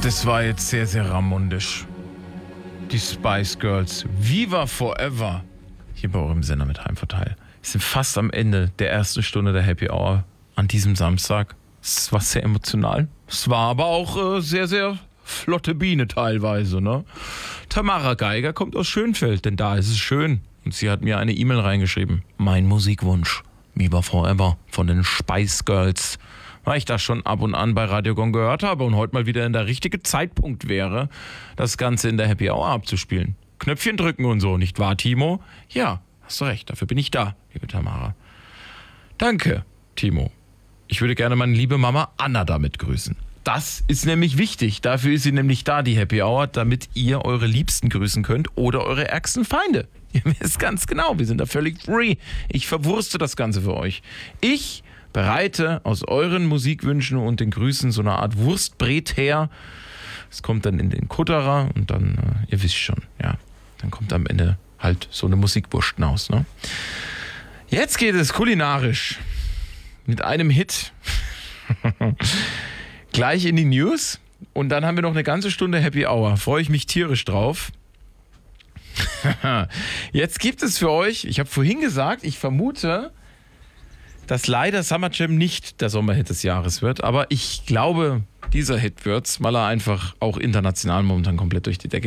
Das war jetzt sehr, sehr ramondisch. Die Spice Girls. Viva Forever. Hier bei eurem Sender mit Heimvorteil. Wir sind fast am Ende der ersten Stunde der Happy Hour an diesem Samstag. Es war sehr emotional. Es war aber auch sehr, sehr flotte Biene teilweise, ne? Tamara Geiger kommt aus Schönfeld, denn da ist es schön. Und sie hat mir eine E-Mail reingeschrieben. Mein Musikwunsch. Viva Forever von den Spice Girls. Weil ich das schon ab und an bei Radio Gong gehört habe und heute mal wieder in der richtige Zeitpunkt wäre, das Ganze in der Happy Hour abzuspielen. Knöpfchen drücken und so, nicht wahr, Timo? Ja, hast du recht, dafür bin ich da, liebe Tamara. Danke, Timo. Ich würde gerne meine liebe Mama Anna damit grüßen. Das ist nämlich wichtig. Dafür ist sie nämlich da, die Happy Hour, damit ihr eure Liebsten grüßen könnt oder eure ärgsten Feinde. Ihr wisst ganz genau, wir sind da völlig free. Ich verwurste das Ganze für euch. Ich bereite aus euren Musikwünschen und den Grüßen so eine Art Wurstbret her. Es kommt dann in den Kutterer und dann, ihr wisst schon, ja, dann kommt am Ende halt so eine Musikwurst raus, ne? Jetzt geht es kulinarisch mit einem Hit gleich in die News und dann haben wir noch eine ganze Stunde Happy Hour. Freue ich mich tierisch drauf. Jetzt gibt es für euch, ich habe vorhin gesagt, ich vermute, dass leider Summer Jam nicht der Sommerhit des Jahres wird, aber ich glaube, dieser Hit wird's, weil er einfach auch international momentan komplett durch die Decke